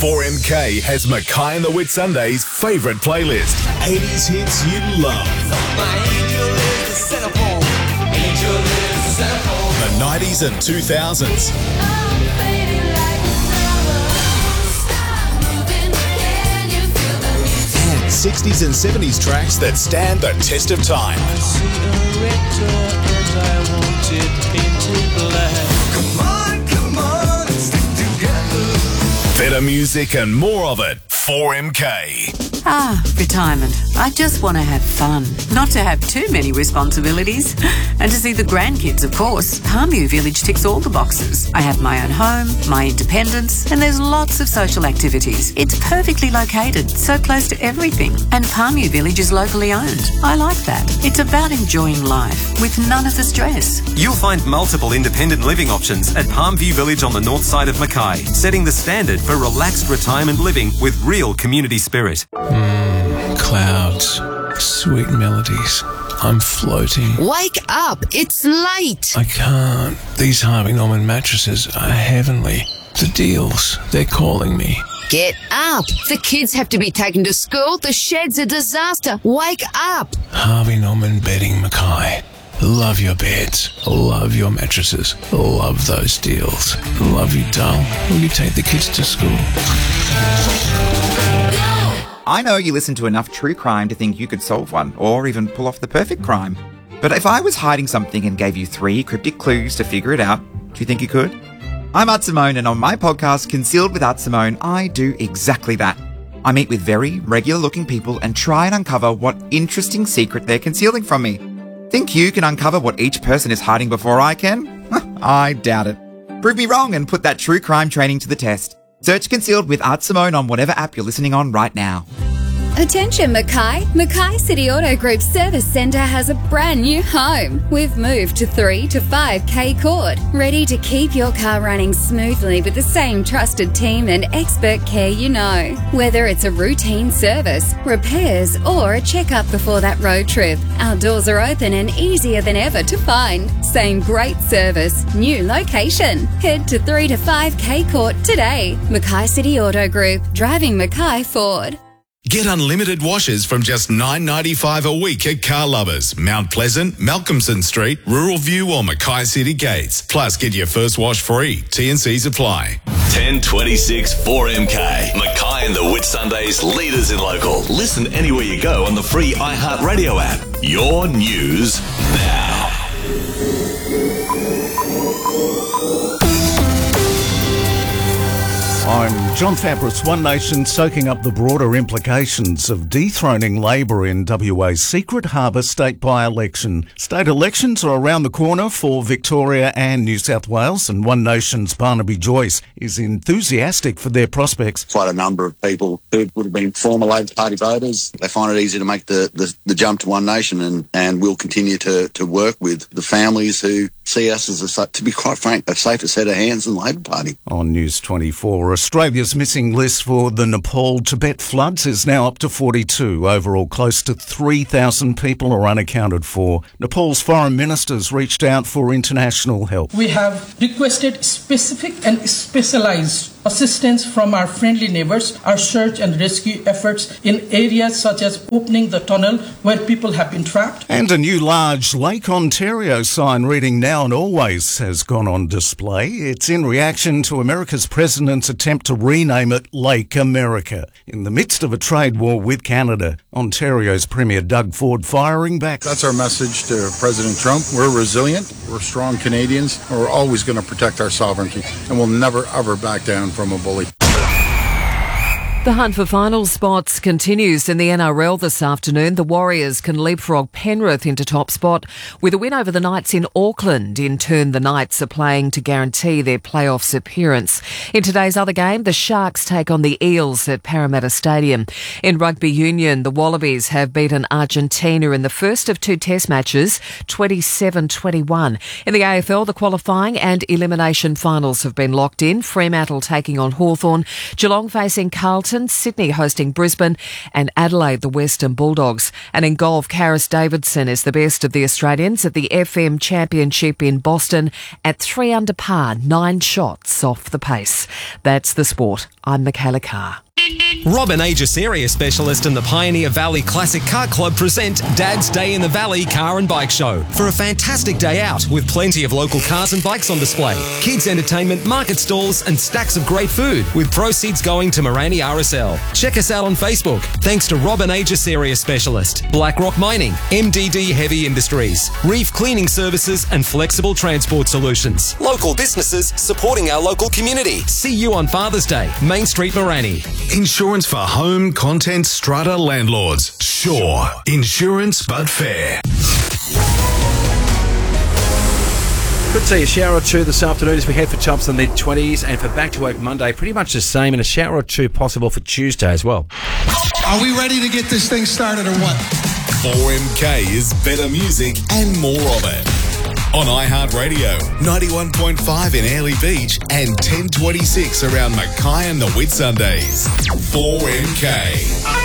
4MK has Mackay and the Whitsundays' favourite playlist. 80s hits you love. My angel is the centerfold. Angel is the centerfold. The 90s and 2000s. And 60s and 70s tracks that stand the test of time. I see a rector and I want it painted black. Come on, let's stick together. Better music and more of it. 4MK. Retirement. I just want to have fun, not to have too many responsibilities, and to see the grandkids, of course. Palmview Village ticks all the boxes. I have my own home, my independence, and there's lots of social activities. It's perfectly located, so close to everything, and Palmview Village is locally owned. I like that. It's about enjoying life with none of the stress. You'll find multiple independent living options at Palmview Village on the north side of Mackay, setting the standard for relaxed retirement living with real community spirit. Clouds, sweet melodies. I'm floating. Wake up! It's late! I can't. These Harvey Norman mattresses are heavenly. The deals, they're calling me. Get up! The kids have to be taken to school. The shed's a disaster. Wake up! Harvey Norman Bedding Mackay. Love your beds. Love your mattresses. Love those deals. Love you, doll. Will you take the kids to school? I know you listen to enough true crime to think you could solve one, or even pull off the perfect crime. But if I was hiding something and gave you 3 cryptic clues to figure it out, do you think you could? I'm Art Simone, and on my podcast, Concealed with Art Simone, I do exactly that. I meet with very regular-looking people and try and uncover what interesting secret they're concealing from me. Think you can uncover what each person is hiding before I can? I doubt it. Prove me wrong and put that true crime training to the test. Search Concealed with Art Simone on whatever app you're listening on right now. Attention Mackay! Mackay City Auto Group Service Centre has a brand new home. We've moved to 3 to 5K Court, ready to keep your car running smoothly with the same trusted team and expert care you know. Whether it's a routine service, repairs or a checkup before that road trip, our doors are open and easier than ever to find. Same great service, new location. Head to 3 to 5K Court today. Mackay City Auto Group, driving Mackay Ford. Get unlimited washes from just $9.95 a week at Car Lovers, Mount Pleasant, Malcolmson Street, Rural View or Mackay City Gates. Plus, get your first wash free. T&Cs apply. 1026 4MK. Mackay and the Whitsundays, leaders in local. Listen anywhere you go on the free iHeartRadio app. Your news now. I'm John Fabris. One Nation soaking up the broader implications of dethroning Labor in WA's Secret Harbour state by-election. State elections are around the corner for Victoria and New South Wales, and One Nation's Barnaby Joyce is enthusiastic for their prospects. Quite a number of people who would have been former Labor Party voters, they find it easy to make the jump to One Nation, and we'll continue to work with the families who see us as, to be quite frank, a safer set of hands than the Labor Party. On News 24, Australia's missing list for the Nepal-Tibet floods is now up to 42. Overall, close to 3,000 people are unaccounted for. Nepal's foreign ministers reached out for international help. We have requested specific and specialized assistance from our friendly neighbours. Our search and rescue efforts in areas such as opening the tunnel where people have been trapped. And a new large Lake Ontario sign reading "Now and Always" has gone on display. It's in reaction to America's president's attempt to rename it Lake America. In the midst of a trade war with Canada, Ontario's Premier Doug Ford firing back. That's our message to President Trump. We're resilient. We're strong Canadians. We're always going to protect our sovereignty, and we'll never, ever back down from a bully. The hunt for final spots continues in the NRL this afternoon. The Warriors can leapfrog Penrith into top spot with a win over the Knights in Auckland. In turn, the Knights are playing to guarantee their playoffs appearance. In today's other game, the Sharks take on the Eels at Parramatta Stadium. In rugby union, the Wallabies have beaten Argentina in the first of 2 test matches, 27-21. In the AFL, the qualifying and elimination finals have been locked in. Fremantle taking on Hawthorn, Geelong facing Carlton, Carlton, Sydney hosting Brisbane, and Adelaide the Western Bulldogs. And in golf, Karis Davidson is the best of the Australians at the FM Championship in Boston at 3 under par, 9 shots off the pace. That's the sport. I'm Michaela Carr. Robin Aegis Area Specialist and the Pioneer Valley Classic Car Club present Dad's Day in the Valley Car and Bike Show for a fantastic day out with plenty of local cars and bikes on display, kids entertainment, market stalls and stacks of great food with proceeds going to Morani RSL. Check us out on Facebook. Thanks to Robin Aegis Area Specialist, BlackRock Mining, MDD Heavy Industries, Reef Cleaning Services and Flexible Transport Solutions. Local businesses supporting our local community. See you on Father's Day, Main Street, Morani. Insurance for home, content, strata landlords. Sure. Insurance, but fair. Could see a shower or two this afternoon as we head for tops in the mid-20s, and for back to work Monday, pretty much the same, and a shower or two possible for Tuesday as well. Are we ready to get this thing started or what? 4MK is better music and more of it. On iHeartRadio, 91.5 in Airlie Beach and 1026 around Mackay and the Whitsundays. 4MK.